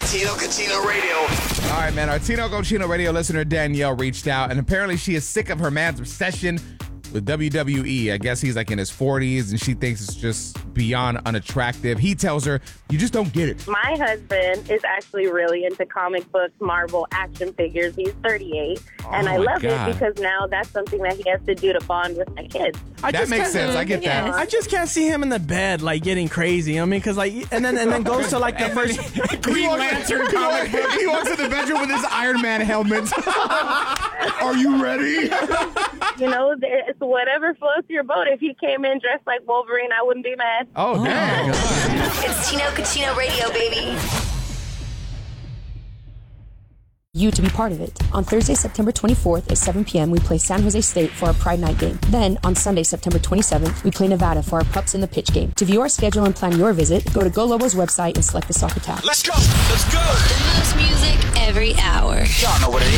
Tino Cochino Radio. All right, man. Our Tino Cochino Radio listener Danielle reached out, and apparently she is sick of her man's obsession with WWE. I guess he's like in his 40s, and she thinks it's just beyond unattractive. He tells her, you just don't get it. My husband is actually really into comic books, Marvel, action figures. He's 38, and I love it because now that's something that he has to do to bond with my kids. That makes sense. I get that. I just can't see him in the bed, like, getting crazy. I mean, because, like, and then goes to, like, the first Green Lantern comic book. He walks in the bedroom with his Iron Man helmet. Are you ready? You know, it's whatever floats your boat. If he came in dressed like Wolverine, I wouldn't be mad. Oh, dang. It's Tino Cochino Radio, baby. You to be part of it. On Thursday, September 24th at 7 p.m., we play San Jose State for our Pride Night game. Then, on Sunday, September 27th, we play Nevada for our Pups in the Pitch game. To view our schedule and plan your visit, go to Go Lobos website and select the soccer tab. Let's go. Let's go. The most music every hour. Y'all know what it is.